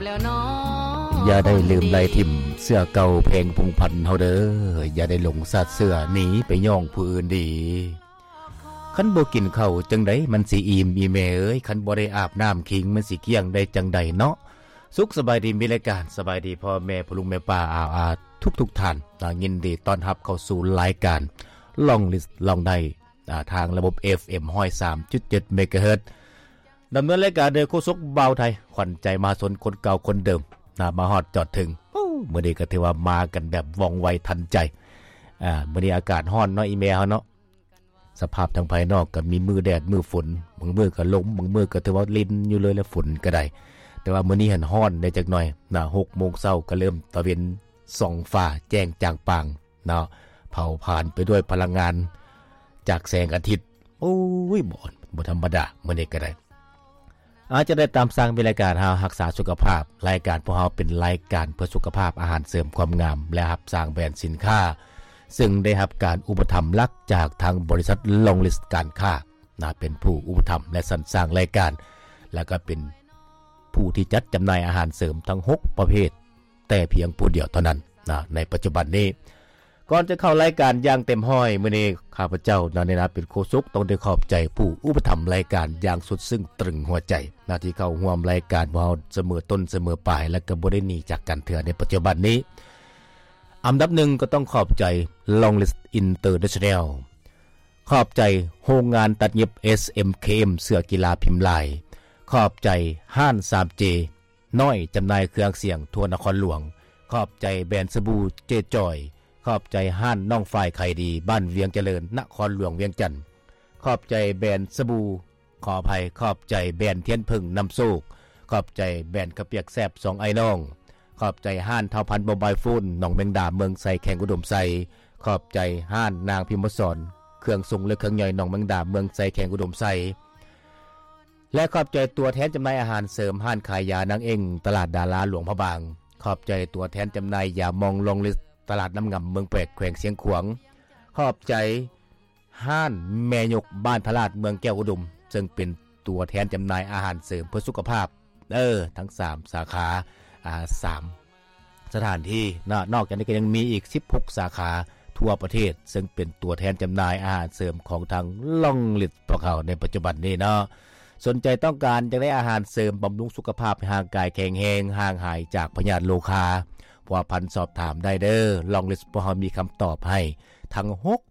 แล้วน้ออย่าได้ลืมไล่ทิ่มเสื้อเก่าเพลงพุงพันเฮาเด้ออย่าได้หลงสัตว์เสื้อหนีไปย่องผู้อื่นดีคันบ่กินข้าวจังได๋มันสิอิ่มอีแม่เอ้ยคันบ่ได้อาบน้ำคิงมันสิเกี้ยงได้จังได๋เนาะสุขสบายดีมีรายการสบายดีพ่อแม่พ่อลุงแม่ป้าอาทุกท่านยินดีต้อนรับเข้าสู่รายการลองลิสต์ลองได้ทางระบบ FM 103.7 เมกะเฮิรตซ์ดำเนินรายการโดยโฆษกบ่าวไทยขวัญใจมหาชนคนเก่าคนเดิมมาฮอดจอดถึงมื้อนี้ก็ถือว่ามากันแบบว่องไวทันใจมื้อนี้อากาศร้อนเนาะอีแม่เฮาเนาะสภาพทางภายนอกก็มีมือแดดมือฝนบางมื้อก็ลมบางมื้อก็ถือว่าลิ้นอยู่เลยแล้วฝนก็ได้แต่ว่ามื้อนี้หันร้อนได้จักหน่อย6 โมงเช้าก็เริ่มตะเวนส่องฟ้าแจ้งจางปางเนาะเผาผ่านไปด้วยพลังงานจากแสงอาทิตย์โอ้ยบ่ธรรมดามื้อนี้ก็ได้อาจจะได้ตามสร้างเป็นรายการหารักษาสุขภาพรายการพวกเราเป็นรายการเพื่อสุขภาพอาหารเสริมความงามและรับสร้างแบรนด์สินค้าซึ่งได้รับการอุปถัมภ์หลักจากทางบริษัทลองลิสต์การค้าเป็นผู้อุปถัมภ์และสรรสร้างรายการและก็เป็นผู้ที่จัดจำหน่ายอาหารเสริมทั้ง6ประเภทแต่เพียงผู้เดียวเท่านั้นในปัจจุบันนี้ก่อนจะเข้ารายการอย่างเต็มห้อยมื้อนี้ข้าพเจ้าในฐานะเป็นโฆษกต้องได้ขอบใจผู้อุปถัมภ์รายการอย่างสุดซึ้งตรึงหัวใจที่เข้าร่วมรายการของเราเสมอต้นเสมอปลายและก็บ่ได้หนีจากกันเถื่อในปัจจุบันนี้อันดับ1ก็ต้องขอบใจ Long List International ขอบใจโรงงานตัดเย็บ SMKM เสื้อกีฬาพิมพ์ลายขอบใจห้าน 3J น้อยจำหน่ายเครื่องเสียงทั่วนครหลวงขอบใจแบรนด์สบู่เจจอยขอบใจห้านน้องฝ่ายไข่ดีบ้านเวียงเจริญนครหลวงเวียงจันทน์ขอบใจแบรนด์สบู่ขออภัยขอบใจแบรนด์เทียนพึ่งน้ำโซกขอบใจแบรนด์กระเปียกแซบ2ไอ้น้องขอบใจห้านเท่าพันโมบายโฟนหนองแมงดาเมืองไซแข่งอุดมไซขอบใจห้านนางพิมพ์สอนเครื่องทรงและเครื่องย่อยหนองแมงดาเมืองไซแข่งอุดมไซและขอบใจตัวแทนจำหน่ายอาหารเสริมห้านขายยานางเอ็งตลาดดาราหลวงพระบางขอบใจตัวแทนจำหน่ายยามองลงลิสตลาดน้ำงำเมืองแปดแขวงเสียงขวางขอบใจห้านแม่ยกบ้านทลาดเมืองแก้วอุดมซึ่งเป็นตัวแทนจำหน่ายอาหารเสริมเพื่อสุขภาพทั้ง3สาขา3สถานที่นอกจากนี้ก็ยังมีอีก16สาขาทั่วประเทศซึ่งเป็นตัวแทนจำหน่ายอาหารเสริมของทางล่องลิดพวกเขาในปัจจุบันนี้เนาะสนใจต้องการจะได้อาหารเสริมบำรุงสุขภาพให้ร่างกายแข็งแรงห่างหายจากพยาธิโรคาว่าพันสอบถามได้เด้อลองลิสต์พวกเรามีคำตอบให้ทั้ง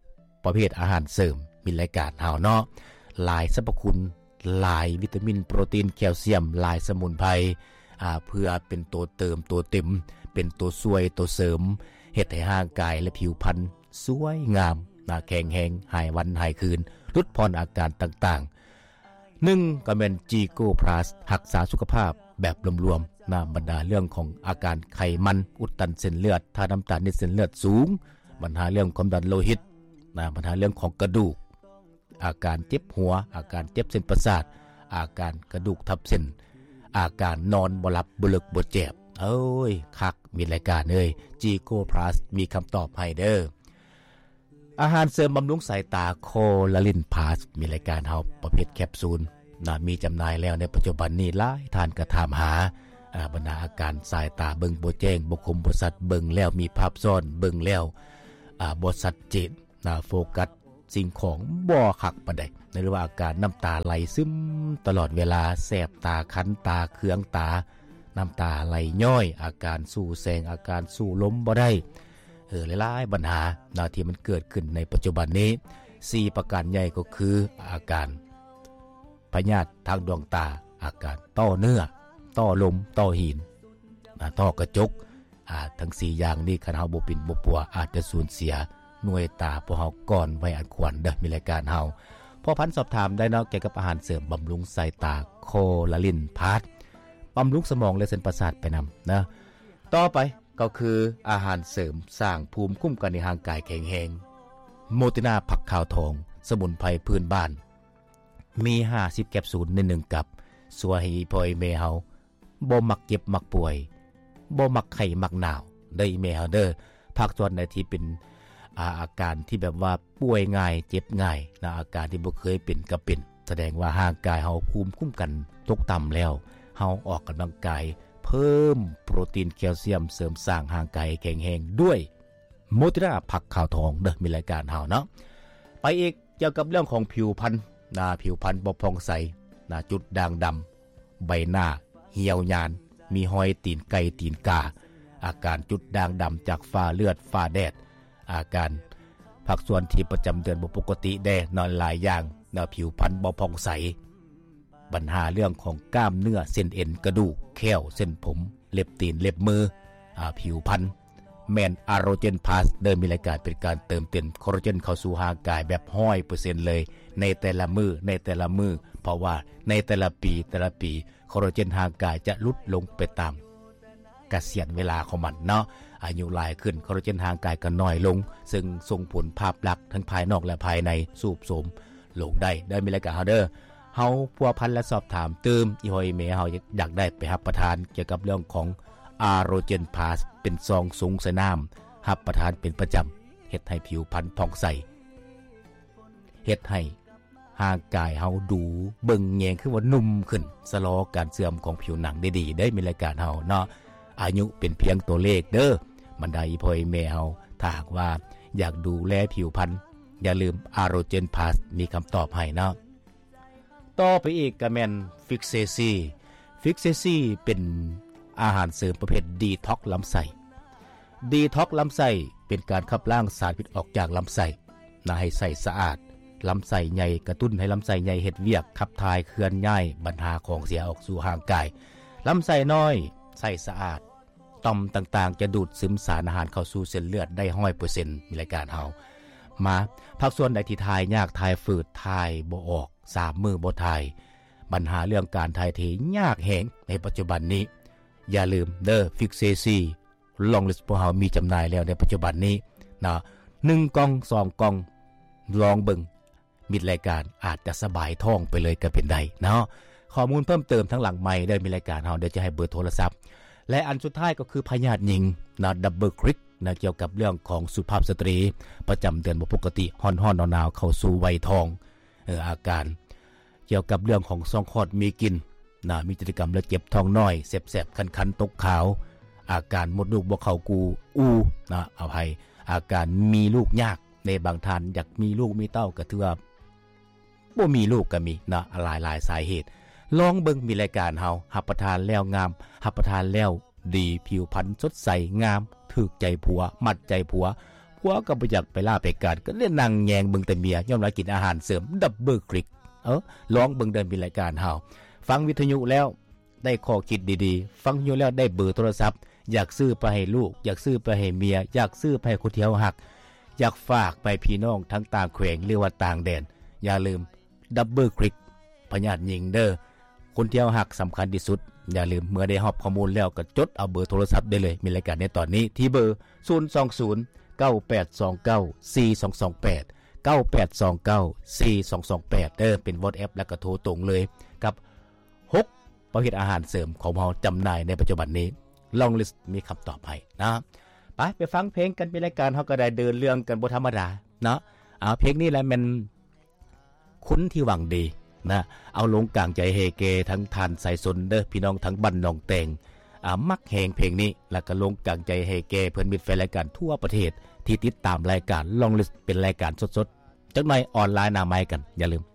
6ประเภทอาหารเสริมมีรายการเฮาเนาะหลายสรรพคุณหลายวิตามินโปรตีนแคลเซียมหลายสมุนไพรเพื่อเป็นตัวเติมตัวเต็มเป็นตัวช่วยตัวเสริมเฮ็ดให้ร่างกายและผิวพรรณสวยงามแข็งแรงหายวันหายคืนลดผ่อนอาการต่างๆ1ก็เป็นจีโก้พลัสรักษาสุขภาพแบบรวมๆบรรดาเรื่องของอาการไขมันอุดตันเส้นเลือดถ้าน้ำตาลในเส้นเลือดสูงปัญหาเรื่องความดันโลหิตปัญหาเรื่องของกระดูกอาการเจ็บหัวอาการเจ็บเส้นประสาทอาการกระดูกทับเส้นอาการนอนบ่หลับบ่เลิกบ่แจ็บคักมีรายการจีโก้พลัสมีคำตอบให้เด้ออาหารเสริมบำรุงสายตาโคลาลินพลัสมีรายการเฮาประเภทแคปซูลมีจำหน่ายแล้วในปัจจุบันนี้หลายท่านก็ถามหาบรรดาอาการสายตาเบิ่งบ่แจ้งบ่คมบ่ชัดเบิ่งแล้วมีภาพซ้อนเบิ่งแล้วบ่ชัดเจนโฟกัสสิ่งของบ่คักปานใดในหรือว่าอาการน้ำตาไหลซึมตลอดเวลาแสบตาคันตาเคืองตาน้ำตาไหลย้อยอาการสู้แสงอาการสู้ลมบ่ได้หลายๆปัญหาที่มันเกิดขึ้นในปัจจุบันนี้4ประการใหญ่ก็คืออาการพยาธิทางดวงตาอาการต้อเนื้อต้อลมต้อหินต้อกระจกทั้ง4อย่างนี้คันเฮาบ่ปิ่นบ่ปัวอาจจะสูญเสียหน่วยตาพวกเฮาก่อนไว้อันควรเด้อมีรายการเฮาพอพันสอบถามได้เนาะเกี่ยวกับอาหารเสริมบำรุงสายตาโคลาลินพลัสบำรุงสมองและเส้นประสาทไปนำนะต่อไปก็คืออาหารเสริมสร้างภูมิคุ้มกันในร่างกายแข็งแรงโมตินาผักขาวทองสมุนไพรพื้นบ้านมี50แคปซูลใน1กับสวยให้พ่อแม่เฮาบ่มักเจ็บมักป่วยบ่มักไข้มักหนาวได้แม่เฮาเด้อภาคส่วนใดที่เป็นอาการที่แบบว่าป่วยง่ายเจ็บง่ายอาการที่บ่เคยเป็นก็เป็นแสดงว่าร่างกายเฮาภูมิคุ้มกันตกต่ำแล้วเฮาออกกำลังกายเพิ่มโปรตีนแคลเซียมเสริมสร้างร่างกายแข็งแรงด้วยโมติราผักขาวทองเด้อมีรายการเฮาเนาะไปอีกเกี่ยวกับเรื่องของผิวพรรณผิวพรรณบ่ผ่องใสจุดด่างดำใบหน้าเหี่ยวยานมีหอยตีนไก่ตีนกาอาการจุดด่างดำจากฝ้าเลือดฝ้าแดดอาการผักส่วนที่ประจำเดือนบ่ปกติแดนอนหลายอย่างผิวพรรณบ่ผ่องใสปัญหาเรื่องของกล้ามเนื้อเส้นเอ็นกระดูกแข้วเส้นผมเล็บตีนเล็บมือผิวพรรณแมนอะโรเจนพาสเดิมมีรายการเป็นการเติมเต็มคอลลาเจนเข้าสู่ร่างกายแบบ 100% เลยในแต่ละมือเพราะว่าในแต่ละปีคอลลาเจนร่างกายจะลดลงไปตามเกษียณเวลาของมันเนาะอายุหลายขึ้นคอลลาเจนร่างกายก็น้อยลงซึ่งส่งผลภาพลักษณ์ทั้งภายนอกและภายในสูบโทรมลงได้มีรายการเฮาเด้อเฮาพัวพันและสอบถามตืมอีหอยเมเฮาอยากได้ไปรับประทานเกี่ยวกับเรื่องของอะโรเจนพาสเป็นซองสูงใส่น้ำรับประทานเป็นประจำเฮ็ดให้ผิวพรรณผ่องใสเฮ็ดให้ร่างกายเฮาดูเบิ่งแยงคือว่านุ่มขึ้นชะลอการเสื่อมของผิวหนังได้ดีได้มีรายการเฮาเนาะอายุเป็นเพียงตัวเลขเด้อบรรดาอีพ่อแม่เฮาถ้าหากว่าอยากดูแลผิวพรรณอย่าลืมอะโรเจนพาสมีคำตอบให้เนาะต่อไปอีกก็แม่นฟิกเซซีเป็นอาหารเสริมประเภทดีท็อกลำไส้ดีท็อกลำไส้เป็นการขับล้างสารพิษออกจากลำไส้ให้ไส้สะอาดลำไส้ใหญ่กระตุ้นให้ลำไส้ใหญ่เฮ็ดเวียกขับถ่ายเคลื่อนย้ายบรรเทาของเสียออกสู่ร่างกายลำไส้น้อยไส้สะอาดต่อมต่างๆจะดูดซึมสารอาหารเข้าสู่เส้นเลือดได้ 100% มีรายการเฮามาภาคส่วนใดที่ทายยากทายฝืดทายบ่ออก3มื้อบ่ทายปัญหาเรื่องการทายเทยากแฮงในปัจจุบันนี้อย่าลืมเด้อฟิกเซซีลองลิสต์พวกเฮามีจำหน่ายแล้วในปัจจุบันนี้นะ1กล่อง2กล่องลองเบิ่งมิดรายการอาจจะสบายท้องไปเลยก็เป็นได้เนาะข้อมูลเพิ่มเติมทั้งหลังไมค์ได้มีรายการเฮาเดี๋ยวจะให้เบอร์โทรศัพท์และอันสุดท้ายก็คือพยาธิหญิงดับเบิลคลิกเกี่ยวกับเรื่องของสุภาพสตรีประจำเดือนบ่ปกติฮ้อนๆหนาวๆเข้าสู่วัยทองอาการเกี่ยวกับเรื่องของซ่องคลอดมีกินมีพฤติกรรมและเจ็บท้องน้อยแสบๆคันๆตกขาวอาการมดลูกบ่เข้ากูเอาให้อาการมีลูกยากในบางท่านอยากมีลูกมีเต้าก็ถือว่าบ่มีลูกก็มีหลายสาเหตุลองเบิ่งมีรายการเฮารับประทานแล้วงามรับประทานแล้วดีผิวพรรณสดใสงามถูกใจผัวมัดใจผัวก็บ่อยากไปล่าไปกัดก็เล่นนั่งแยงเบิ่งแต่เมียยอมรับกินอาหารเสริมดับเบิลคลิกลองเบิ่งเดินมีรายการเฮาฟังวิทยุแล้วได้ข้อคิดดีๆฟังอยู่แล้วได้เบอร์โทรศัพท์อยากซื้อไปให้ลูกอยากซื้อไปให้เมียอยากซื้อไปให้คนเที่ยวหักอยากฝากไปพี่น้องทั้งต่างแขวงหรือว่าต่างแดนอย่าลืมดับเบิลคลิกพยาธิหญิงเด้อคนเที่ยวหักสำคัญที่สุดอย่าลืมเมื่อได้รับข้อมูลแล้วก็จดเอาเบอร์โทรศัพท์ได้เลยมีรายการในตอนนี้ที่เบอร์02098294228 98294228เป็น WhatsApp แล้วก็โทรตรงเลยกับ6ประเภทอาหารเสริมของเราจำหน่ายในปัจจุบันนี้ลองลิสต์มีคำตอบให้นะไปฟังเพลงกันเป็นรายการเฮาก็ได้เดินเรื่องกันบ่ธรรมดาเนาะเพลงนี้แหละมันคุ้นที่หวังดีนะเอาลงกลางใจเฮเกทั้งทานสายสนเด้อพี่น้องทั้งบ้านหนองแตงมักแหงเพลงนี้แล้วก็ลงกลางใจเฮเกเพิ่นมิตรแฟนรายการทั่วประเทศที่ติดตามรายการลองลิสต์เป็นรายการสดๆจักหน่อยออนไลน์หน้าไม้กันอย่าลืม